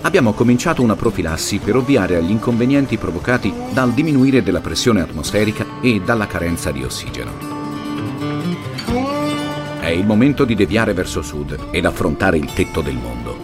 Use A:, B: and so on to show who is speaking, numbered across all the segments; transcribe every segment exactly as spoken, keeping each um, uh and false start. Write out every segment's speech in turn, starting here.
A: abbiamo cominciato una profilassi per ovviare agli inconvenienti provocati dal diminuire della pressione atmosferica e dalla carenza di ossigeno. È il momento di deviare verso sud ed affrontare il tetto del mondo.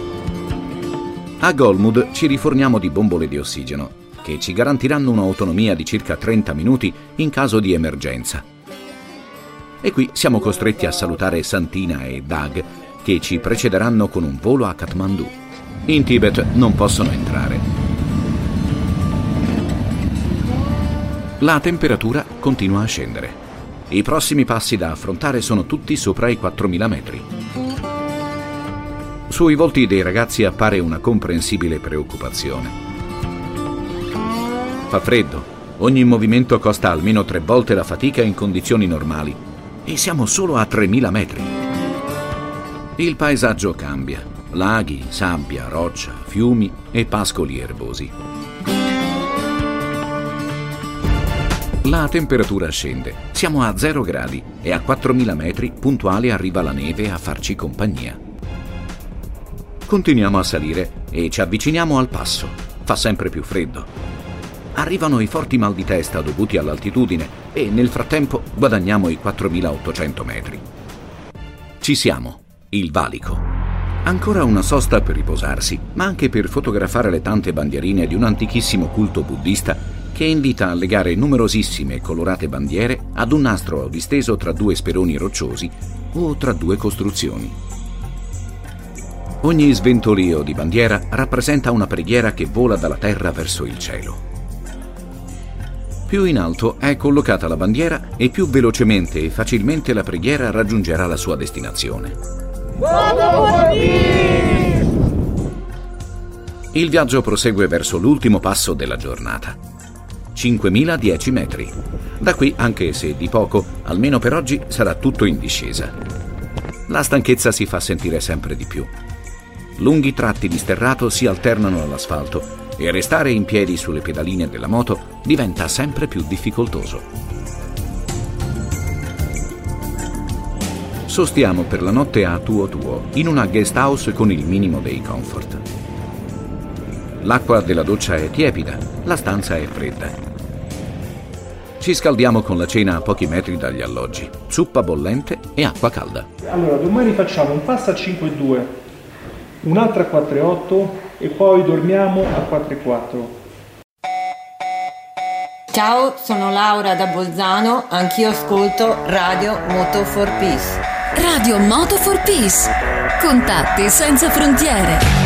A: A Golmud ci riforniamo di bombole di ossigeno, che ci garantiranno un'autonomia di circa trenta minuti in caso di emergenza. E qui siamo costretti a salutare Santina e Dag, che ci precederanno con un volo a Kathmandu. In Tibet non possono entrare. La temperatura continua a scendere. I prossimi passi da affrontare sono tutti sopra i quattromila metri. Sui volti dei ragazzi appare una comprensibile preoccupazione. Fa freddo, ogni movimento costa almeno tre volte la fatica in condizioni normali e siamo solo a tremila metri. Il paesaggio cambia. Laghi, sabbia, roccia, fiumi e pascoli erbosi. La temperatura scende, siamo a zero gradi e a quattromila metri puntuale arriva la neve a farci compagnia. Continuiamo a salire e ci avviciniamo al passo. Fa sempre più freddo. Arrivano i forti mal di testa dovuti all'altitudine e nel frattempo guadagniamo i quattromilaottocento metri. Ci siamo, il valico. Ancora una sosta per riposarsi, ma anche per fotografare le tante bandierine di un antichissimo culto buddista che invita a legare numerosissime e colorate bandiere ad un nastro disteso tra due speroni rocciosi o tra due costruzioni. Ogni sventolio di bandiera rappresenta una preghiera che vola dalla terra verso il cielo. Più in alto è collocata la bandiera e più velocemente e facilmente la preghiera raggiungerà la sua destinazione. Il viaggio prosegue verso l'ultimo passo della giornata. cinquemiladieci metri. Da qui, anche se di poco, almeno per oggi sarà tutto in discesa. La stanchezza si fa sentire sempre di più. Lunghi tratti di sterrato si alternano all'asfalto e restare in piedi sulle pedaline della moto diventa sempre più difficoltoso. Sostiamo per la notte a Tuo Tuo, in una guest house con il minimo dei comfort. L'acqua della doccia è tiepida, la stanza è fredda. Ci scaldiamo con la cena a pochi metri dagli alloggi, zuppa bollente e acqua calda.
B: Allora, domani facciamo un passo a cinque e due, un'altra a quattro e otto e poi dormiamo a quattro e quattro.
C: Ciao, sono Laura da Bolzano, anch'io ascolto Radio Moto for Peace.
D: Radio Moto for Peace. Contatti senza frontiere.